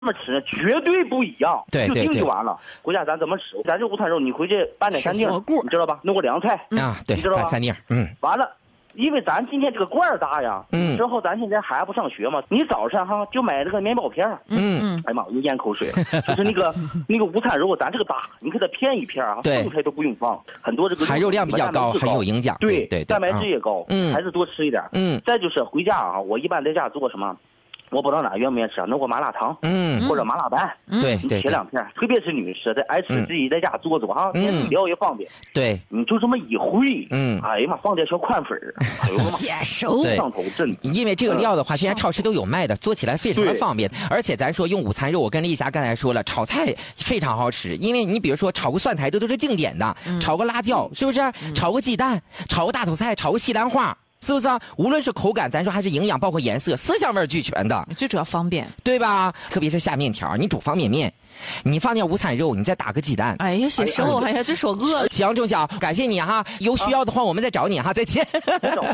么吃绝对不一样， 对对对， 就定就完了。回家咱怎么吃？咱这午餐肉，你回去拌点三丁，你知道吧？弄个凉菜啊，对， 你知道吧？ 拌三丁， 完了。因为咱今天这个罐儿大呀，之后咱现在孩子不上学嘛，你早上哈就买这个面包片儿，哎呀妈，我又咽口水，就是那个午餐肉，咱这个大，你给它片一片啊，剩菜都不用放，很多这个含肉量比较高，很有营养， 对对， 蛋白质也高，还是多吃一点，再就是回家啊，我一般在家做什么？我不知道哪愿不愿意吃，弄个麻辣烫，或者麻辣拌， 对， 你切两片，特别是女士的爱吃，自己在家做哈，底料也方便， 对， 你就这么一烩，哎呀妈，放点小宽粉儿，哎呦妈， 显熟， 上头真。 因为这个料的话，现在超市都有卖的，做起来非常的方便，而且咱说用午餐肉，我跟丽霞刚才说了，炒菜非常好吃，因为你比如说炒个蒜苔，这都是经典的，炒个辣椒，是不是？炒个鸡蛋，炒个大头菜，炒个西兰花。是不是啊？无论是口感，咱说还是营养，包括颜色，色香味俱全的， 最主要方便， 对吧？特别是下面条，你煮方便面，你放点午餐肉，你再打个鸡蛋。 哎呀，写熟，哎呀，这说饿。 行，钟晓，感谢你哈，有需要的话我们再找你哈，再见。 别找，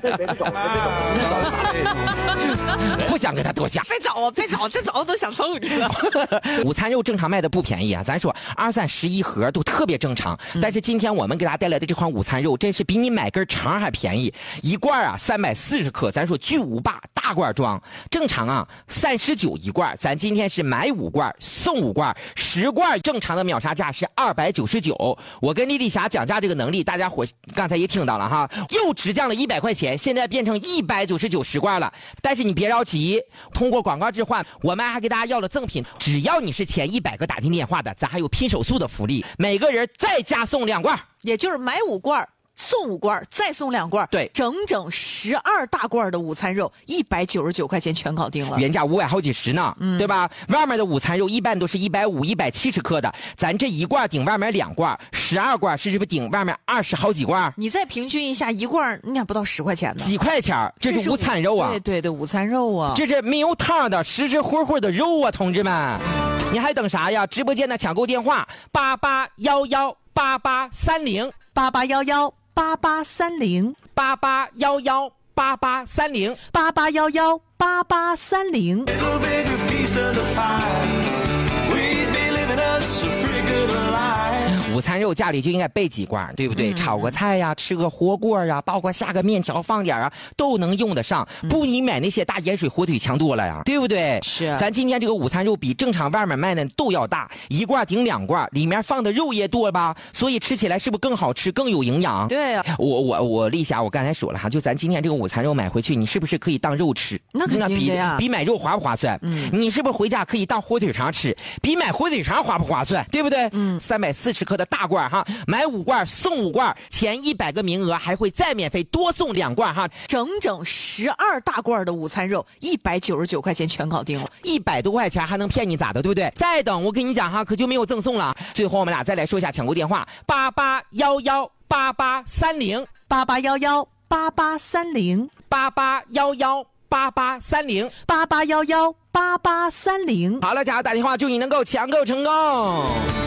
不想跟他多想， 再找都想揍你了。 午餐肉正常卖的不便宜啊，咱说20、30一盒都特别正常，但是今天我们给大家带来的这款午餐肉，真是比你买根肠还便宜，一罐啊340克，咱说巨无霸大罐装，正常啊39一罐，咱今天是买5罐送5罐，10罐正常的秒杀价是299。我跟丽丽霞讲价这个能力，大家伙刚才也听到了哈，又直降了100块钱，现在变成199 10罐了。但是你别着急，通过广告置换，我们还给大家要了赠品，只要你是前100个打进电话的，咱还有拼手速的福利，每个人再加送2罐， 也就是买5罐。送5罐，再送2罐， 对， 整整12大罐的午餐肉，199块钱全搞定了， 原价500好几十呢，对吧？外面的午餐肉一般都是150、170克的，咱这一罐顶外面2罐，12罐是不是顶外面20好几罐？ 你再平均一下，一罐你还不到10块钱呢， 几块钱？这是午餐肉啊！ 对，午餐肉啊， 这是没有汤的实实乎乎的肉啊，同志们！你还等啥呀？直播间的抢购电话881188308830。午餐肉家里就应该备几罐，对不对？炒个菜呀，吃个火锅呀，包括下个面条放点啊，都能用得上。不，你买那些大盐水火腿强多了呀，对不对？ 是。 咱今天这个午餐肉比正常外面卖的都要大，一罐顶2罐，里面放的肉也多吧？所以吃起来是不是更好吃、更有营养？ 对呀。 我丽霞，我刚才说了哈，就咱今天这个午餐肉买回去，你是不是可以当肉吃？ 那肯定的呀。 比买肉划不划算？你是不是回家可以当火腿肠吃？比买火腿肠划不划算？对不对？340克的大罐哈，买5罐送5罐，前100个名额还会再免费多送2罐哈， 整整12大罐的午餐肉，199块钱全搞定了 ，100多块钱还能骗你咋的，对不对？再等，我跟你讲哈，可就没有赠送了。最后我们俩再来说一下抢购电话，88118830，88118830，88118830。好了，家伙打电话，祝你能够抢购成功。